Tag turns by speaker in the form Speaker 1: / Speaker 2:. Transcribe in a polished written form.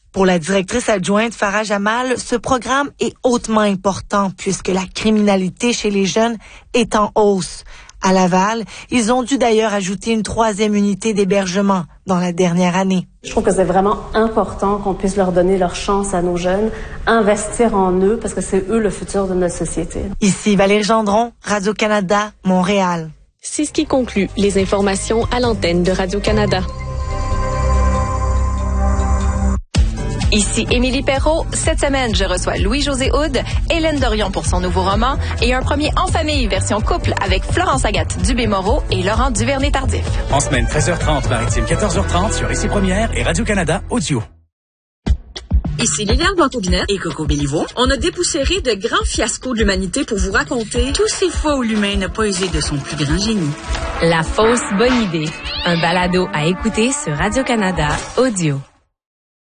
Speaker 1: Pour la directrice adjointe Farah Jamal, ce programme est hautement important puisque la criminalité chez les jeunes est en hausse. À Laval, ils ont dû d'ailleurs ajouter une 3e unité d'hébergement dans la dernière année.
Speaker 2: Je trouve que c'est vraiment important qu'on puisse leur donner leur chance à nos jeunes, investir en eux parce que c'est eux le futur de notre société.
Speaker 1: Ici Valérie Gendron, Radio-Canada, Montréal.
Speaker 3: C'est ce qui conclut les informations à l'antenne de Radio-Canada.
Speaker 4: Ici Émilie Perrault. Cette semaine, je reçois Louis-José Houd, Hélène Dorion pour son nouveau roman et un premier En famille version couple avec Florence Agathe Dubé-Moreau et Laurent Duvernay-Tardif.
Speaker 5: En semaine 13h30, maritime 14h30 sur Ici Première et Radio-Canada Audio.
Speaker 6: Ici Liliane Blanc-Aubinette et Coco Béliveau. On a dépoussiéré de grands fiascos de l'humanité pour vous raconter tous ces fois où l'humain n'a pas usé de son plus grand génie.
Speaker 7: La fausse bonne idée. Un balado à écouter sur Radio-Canada Audio.